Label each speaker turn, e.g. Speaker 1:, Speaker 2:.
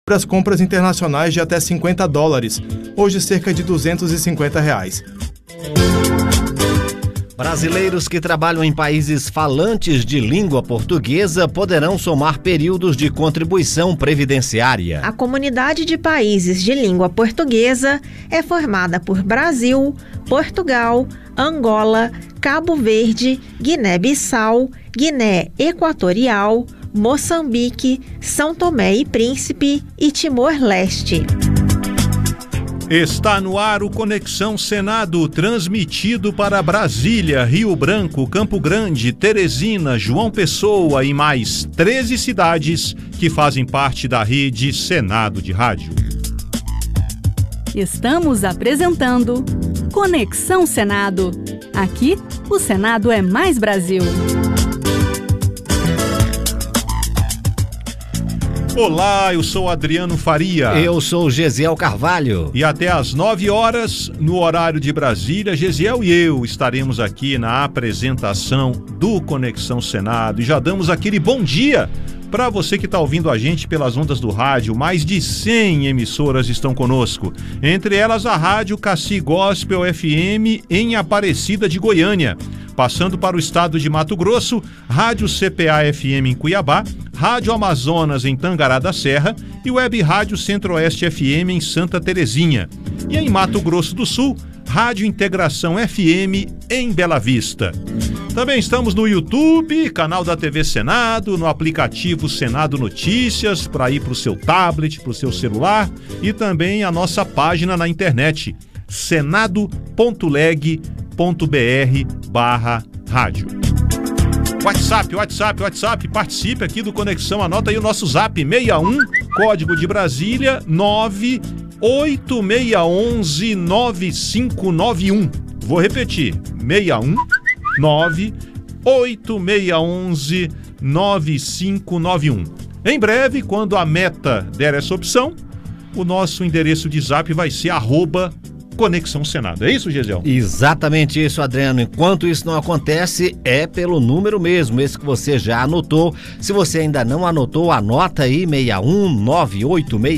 Speaker 1: para as compras internacionais de até $50, hoje cerca de R$250.
Speaker 2: Brasileiros que trabalham em países falantes de língua portuguesa poderão somar períodos de contribuição previdenciária.
Speaker 3: A comunidade de países de língua portuguesa é formada por Brasil, Portugal, Angola, Cabo Verde, Guiné-Bissau, Guiné Equatorial, Moçambique, São Tomé e Príncipe e Timor-Leste.
Speaker 4: Está no ar o Conexão Senado, transmitido para Brasília, Rio Branco, Campo Grande, Teresina, João Pessoa e mais 13 cidades que fazem parte da rede Senado de Rádio.
Speaker 5: Estamos apresentando Conexão Senado. Aqui, o Senado é mais Brasil.
Speaker 4: Olá, eu sou Adriano Faria.
Speaker 2: Eu sou Gesiel Carvalho.
Speaker 4: E até às 9 horas, no horário de Brasília, Gesiel e eu estaremos aqui na apresentação do Conexão Senado. E já damos aquele bom dia para você que está ouvindo a gente pelas ondas do rádio. Mais de 100 emissoras estão conosco. Entre elas a Rádio Cassi Gospel FM em Aparecida de Goiânia. Passando para o estado de Mato Grosso, Rádio CPA FM em Cuiabá, Rádio Amazonas em Tangará da Serra e Web Rádio Centro-Oeste FM em Santa Terezinha. E em Mato Grosso do Sul, Rádio Integração FM em Bela Vista. Também estamos no YouTube, canal da TV Senado, no aplicativo Senado Notícias, para ir para o seu tablet, para o seu celular, e também a nossa página na internet, senado.leg.br/rádio. WhatsApp, participe aqui do Conexão, anota aí o nosso zap, 61, código de Brasília, 98611-9591. Vou repetir, 61 98611-9591. Em breve, quando a Meta der essa opção, o nosso endereço de zap vai ser @Conexão Senado. É isso, Gesiel?
Speaker 2: Exatamente isso, Adriano. Enquanto isso não acontece, é pelo número mesmo, esse que você já anotou. Se você ainda não anotou, anota aí, 61 986